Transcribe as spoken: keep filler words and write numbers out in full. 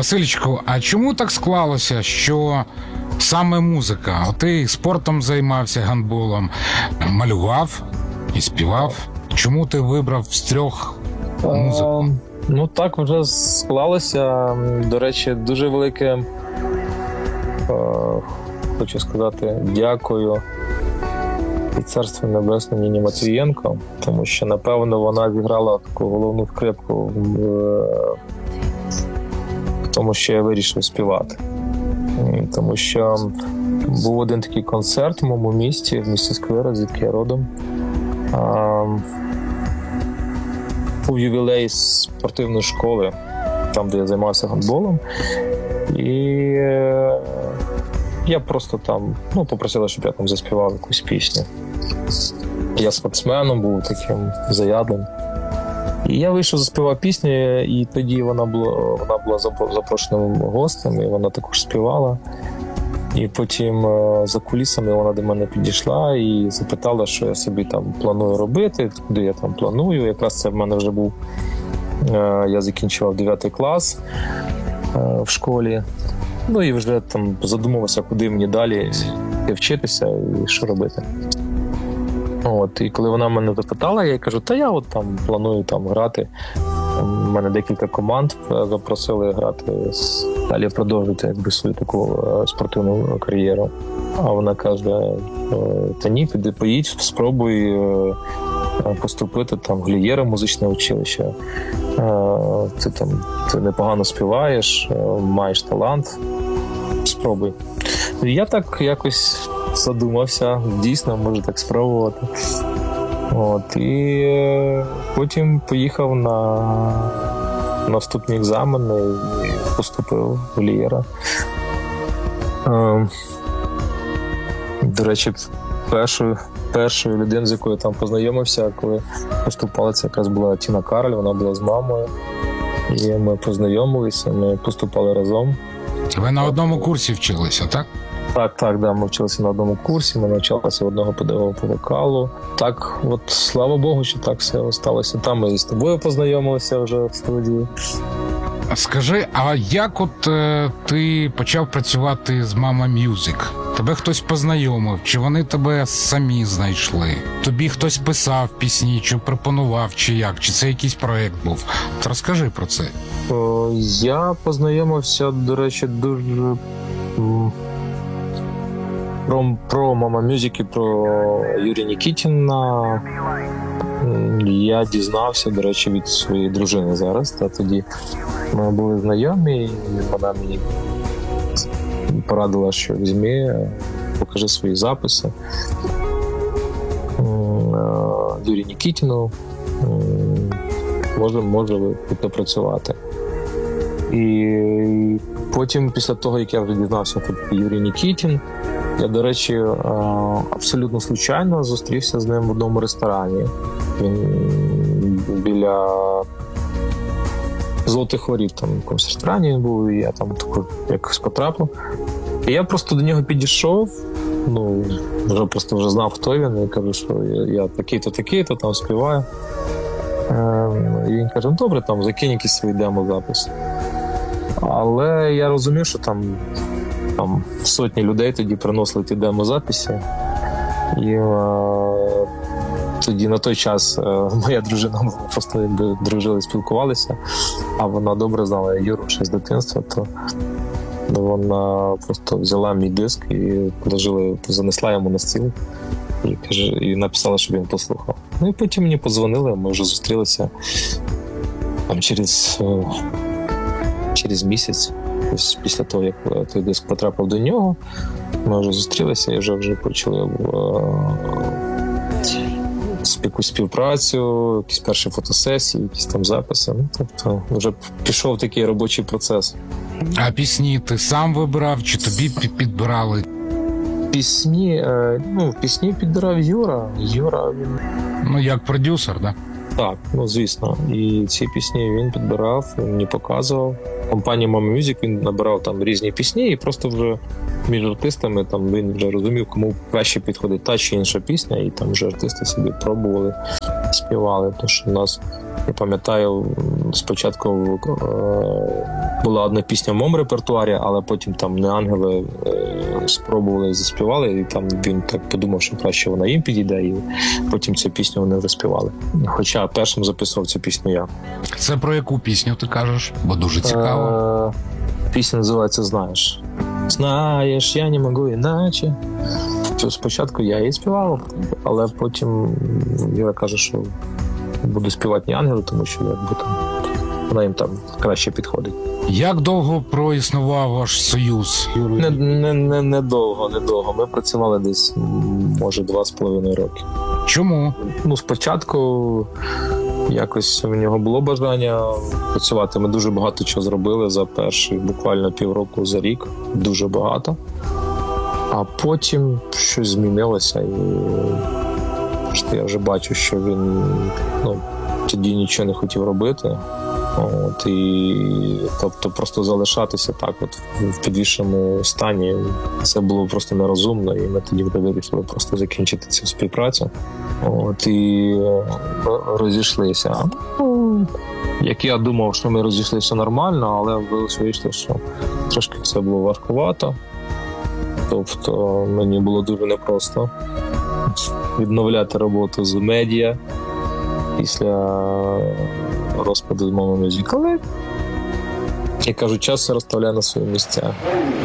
Васильчику, а чому так склалося, що саме музика? Ти спортом займався, гандболом, малював і співав. Чому ти вибрав з трьох музику? А, ну так вже склалося. До речі, дуже велике, а, хочу сказати, дякую і Царство Небесне Ніні Матвієнко, тому що, напевно, вона зіграла таку головну скрипку в тому, що я вирішив співати. Тому що був один такий концерт в моєму місті, в місті Сквира, звідки я родом. Був ювілей спортивної школи, там, де я займався гандболом. І я просто там, ну, попросила, щоб я там заспівав якусь пісню. Я спортсменом був таким заядлим. І я вийшов, заспівав пісню, і тоді вона була, вона була запрошеним гостем, і вона також співала. І потім за кулісами вона до мене підійшла і запитала, що я собі там планую робити, куди я там планую. Якраз це в мене вже був, я закінчував дев'ятий клас в школі. Ну і вже там задумувався, куди мені далі вчитися і що робити. От, і коли вона мене запитала, я їй кажу, та я от там планую там грати. У мене декілька команд запросили грати, далі продовжити якби свою таку спортивну кар'єру. А вона каже, та ні, піди поїдь, спробуй поступити там в Глієра музичне училище. Ти там ти непогано співаєш, маєш талант, спробуй. І я так якось задумався, дійсно, може так спробувати. От, і потім поїхав на, на вступні екзамени і поступив в Глієра. До речі, першою, першою людиною, з якою я там познайомився, коли поступали, це якраз була Тіна Кароль, вона була з мамою. І ми познайомилися, ми поступали разом. Ви на одному курсі вчилися, так? Так, так, да, ми вчилися на одному курсі, ми навчалися одного педагога по вокалу. Так, от, слава Богу, що так все сталося. Там ми з тобою познайомилися вже в студії. Скажи, а як от е, ти почав працювати з Mama Music? Тебе хтось познайомив, чи вони тебе самі знайшли? Тобі хтось писав пісні, чи пропонував, чи як? Чи це якийсь проєкт був? От розкажи про це. О, я познайомився, до речі, дуже... Про, про Mama Music і про Юрія Нікітіна я дізнався, до речі, від своєї дружини зараз. Та тоді ми були знайомі, і вона мені порадила, що візьми, покажи свої записи Юрію Нікітіну, може, може ви працювати. І потім, після того, як я вже дізнався, хто такий Юрій Нікітін, я, до речі, абсолютно случайно зустрівся з ним в одному ресторані. Він біля Золотих Воріт, там в якомусь ресторані він був, і я там тако якось потрапив. І я просто до нього підійшов, ну, вже просто вже знав, хто він, і кажу, що я такий-то, такий-то, там співаю. І він каже, ну, добре, там, закинь якісь свої демо-записи. Але я розумів, що там Там сотні людей тоді приносили ті демозаписи. І е, тоді на той час е, моя дружина, ми просто якби дружили, спілкувалися, а вона добре знала Юру ще з дитинства, то вона просто взяла мій диск і положила, занесла йому на стіл і, каже, і написала, щоб він послухав. Ну і потім мені подзвонили, ми вже зустрілися там через, е, через місяць. Після того, як той диск потрапив до нього, ми вже зустрілися і вже, вже почали якусь співпрацю, якісь перші фотосесії, якісь там записи. Ну, тобто вже пішов такий робочий процес. А пісні ти сам вибирав, чи тобі підбирали? Пісні, ну, пісні підбирав Юра. Юра, він... Ну, як продюсер, да? Так, ну, звісно. І ці пісні він підбирав, він мені показував. Компанія Mama Music, він набирав там різні пісні, і просто вже між артистами там він вже розумів, кому краще підходить та чи інша пісня, і там вже артисти собі пробували, співали. Тому що у нас Я пам'ятаю, спочатку е, була одна пісня в моєму репертуарі, але потім там не ангели е, спробували і заспівали, і там він так подумав, що краще вона їм підійде, і потім цю пісню вони заспівали. Хоча першим записував цю пісню я. Це про яку пісню ти кажеш? Бо дуже цікаво. Е, пісня називається «Знаєш». Знаєш, я не можу іначе. Спочатку я її співав, але потім Юра каже, що буду співати не ангели, тому що якби там вона їм там краще підходить. Як довго проіснував ваш союз? Не, не, не, не довго, не довго. Ми працювали десь, може, два з половиною роки. Чому? Ну, спочатку якось в нього було бажання працювати. Ми дуже багато чого зробили за перші буквально півроку, за рік. Дуже багато. А потім щось змінилося, і що я вже бачу, що він ну, тоді нічого не хотів робити. От, і, тобто просто залишатися так от в підвішеному стані, це було просто нерозумно, і ми тоді вирішили просто закінчити цю співпрацю. От, і розійшлися. Ну, як я думав, що ми розійшлися нормально, але вийшло, що трошки це було важкувато. Тобто мені було дуже непросто відновляти роботу з медіа після розпаду з Mama Music. Але, я кажу, час все розставляє на свої місця.